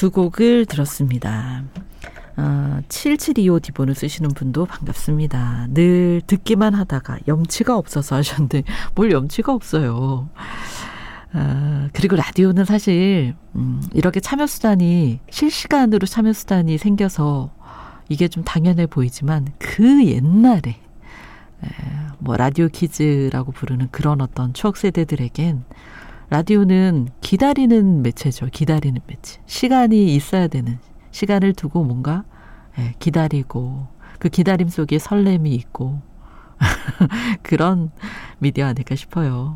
두 곡을 들었습니다. 7725 디본을 쓰시는 분도 반갑습니다. 늘 듣기만 하다가 염치가 없어서 하셨는데 뭘 염치가 없어요. 그리고 라디오는 사실 이렇게 참여수단이 실시간으로 참여수단이 생겨서 이게 좀 당연해 보이지만 그 옛날에 뭐 라디오 키즈라고 부르는 그런 어떤 추억 세대들에겐 라디오는 기다리는 매체죠. 기다리는 매체. 시간이 있어야 되는, 시간을 두고 뭔가 기다리고 그 기다림 속에 설렘이 있고 그런 미디어 아닐까 싶어요.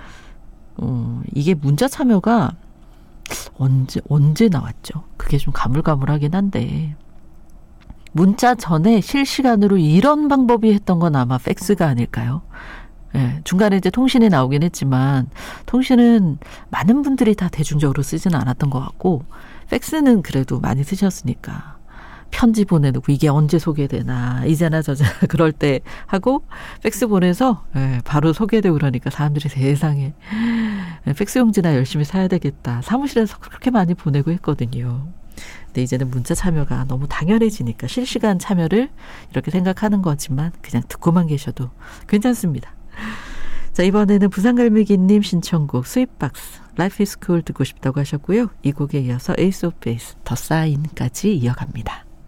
이게 문자 참여가 언제 나왔죠? 그게 좀 가물가물하긴 한데 문자 전에 실시간으로 이런 방법이 했던 건 아마 팩스가 아닐까요? 중간에 이제 통신이 나오긴 했지만 통신은 많은 분들이 다 대중적으로 쓰지는 않았던 것 같고 팩스는 그래도 많이 쓰셨으니까 편지 보내놓고 이게 언제 소개되나 이제나 저제나 그럴 때 하고 팩스 보내서 바로 소개되고 그러니까 사람들이 세상에 팩스 용지나 열심히 사야 되겠다. 사무실에서 그렇게 많이 보내고 했거든요. 근데 이제는 문자 참여가 너무 당연해지니까 실시간 참여를 이렇게 생각하는 거지만 그냥 듣고만 계셔도 괜찮습니다. 자, 이번에는 부산갈매기님 신청곡 스윗박스 Life is Cool 듣고 싶다고 하셨고요. 이 곡에 이어서 에이스 오브 베이스 더 사인까지 이어갑니다.